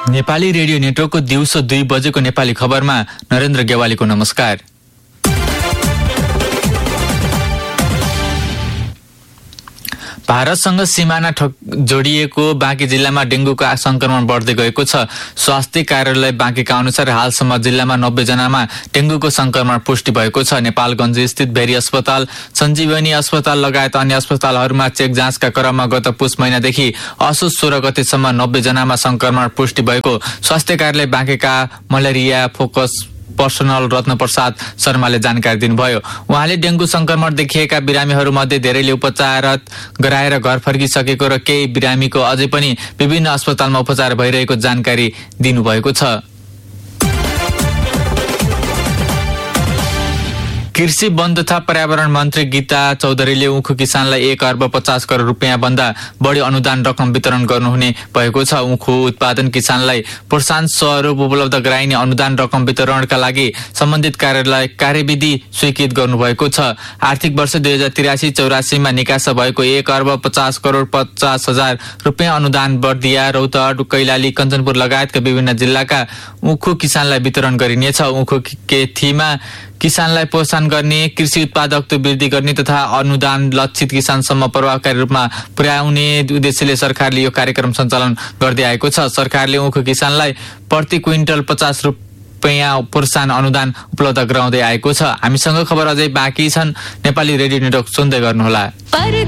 Nepali radio नेटवर्कको दिउँसो 2 बजेको नेपाली खबरमा नरेन्द्र गेवालीको नमस्कार। भारतसँग सिमाना जोडिएको बाँकी जिल्लामा डेंगूको संक्रमण बढ्दै गएको छ। स्वास्थ्य कार्यालय बाँकीका अनुसार हालसम्म जिल्लामा 90 जनामा डेंगूको संक्रमण पुष्टि भएको छ। नेपालगञ्ज स्थित भेरी अस्पताल, सञ्जीवनी अस्पताल लगायत अन्य अस्पतालहरूमा चेक जाँचका क्रममा गत पुष महिनादेखि असोज 16 गतेसम्म 90 जनामा संक्रमण पुष्टि भएको स्वास्थ्य कार्यालय बाँकीका मलेरिया फोकस पर्सनल रत्नप्रसाद शर्माले जानकारी दिनुभयो। उहाँले डेंगू संक्रमण देखिएका बिरामीहरूमध्ये धेरैले उपचार गराएर घर फर्किसकेको र केही बिरामीको अझै पनि विभिन्न अस्पतालमा उपचार भइरहेको जानकारी दिनुभएको छ। कृषि वन तथा पर्यावरण मन्त्री गीता चौधरीले उखु किसानलाई 1 अर्ब 50 करोड रुपियाँ भन्दा बढी अनुदान रकम वितरण गर्नुहुने भएको छ। उखु उत्पादन किसानलाई प्रोत्साहन स्वरूप उपलब्ध गराइने अनुदान रकम वितरणका लागि सम्बन्धित कार्यालय कार्यविधि स्वीकृत गर्नुभएको छ। आर्थिक वर्ष 2083-84 मा निकासा भएको 1 अर्ब 50 करोड 50 हजार रुपियाँ अनुदान बर्दिया, रौतहट, कैलाली, कञ्चनपुर लगायतका विभिन्न जिल्लाका उखु किसानलाई वितरण गरिनेछ। उखु खेतीमा किसानलाई प्रोत्साहन गर्ने, कृषि उत्पादकता वृद्धि गर्ने तथा अनुदान लक्षित किसानसम्म प्रभावकारी रूपमा पुर्याउने उद्देश्यले सरकारले यो कार्यक्रम सञ्चालन गर्दै आएको छ। सरकारले उखु किसानलाई प्रति क्विन्टल 50 रुपियाँ प्रोत्साहन अनुदान उपलब्ध गराउँदै आएको छ। हामीसँग खबर अझै बाँकी छन्। नेपाली रेडियो नेटवर्क सुन्दै गर्नुहोला।